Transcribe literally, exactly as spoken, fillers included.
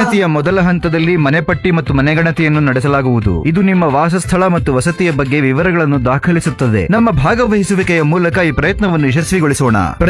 ಜನಗಣತಿಯ ಮೊದಲ ಹಂತದಲ್ಲಿ ಮನೆಪಟ್ಟಿ ಮತ್ತು ಮನೆಗಣತಿಯನ್ನು ನಡೆಸಲಾಗುವುದು. ಇದು ನಿಮ್ಮ ವಾಸಸ್ಥಳ ಮತ್ತು ವಸತಿಯ ಬಗ್ಗೆ ವಿವರಗಳನ್ನು ದಾಖಲಿಸುತ್ತದೆ. ನಮ್ಮ ಭಾಗವಹಿಸುವಿಕೆಯ ಮೂಲಕ ಈ ಪ್ರಯತ್ನವನ್ನು ಯಶಸ್ವಿಗೊಳಿಸೋಣ.